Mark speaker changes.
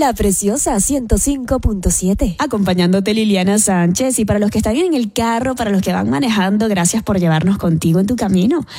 Speaker 1: La Preciosa 105.7. Acompañándote Liliana Sánchez, y para los que están en el carro, para los que van manejando, gracias por llevarnos contigo en tu camino.